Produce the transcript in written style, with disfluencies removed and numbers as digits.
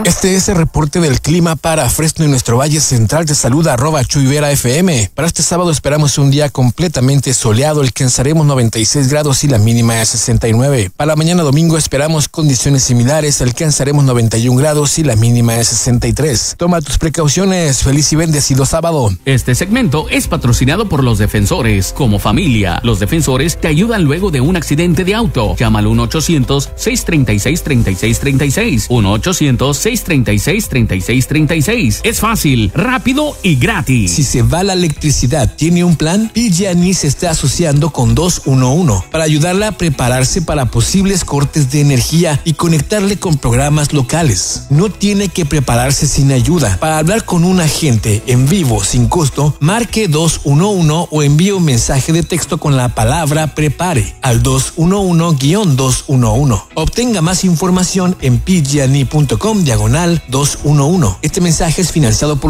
Este es el reporte del clima para Fresno y nuestro Valle Central. Te saluda @ChuyVeraFM. Para este sábado esperamos un día completamente soleado, alcanzaremos 96 grados y la mínima es 69. Para mañana domingo esperamos condiciones similares, alcanzaremos 91 grados y la mínima es 63. Toma tus precauciones. Feliz y bendecido sábado. Este segmento es patrocinado por Los Defensores. Como familia, Los Defensores te ayudan luego de un accidente de auto. Llama al 1-800-636-3636. 1-800-636-3636. Es fácil, rápido y gratis. Si se va la electricidad, ¿tiene un plan? PG&E se está asociando con 211 para ayudarla a prepararse para posibles cortes de energía y conectarle con programas locales. No tiene que prepararse sin ayuda. Para hablar con un agente en vivo sin costo, marque 211 o envíe un mensaje de texto con la palabra prepare al 211-211. Obtenga más información en pgne.com/211. Este mensaje es financiado por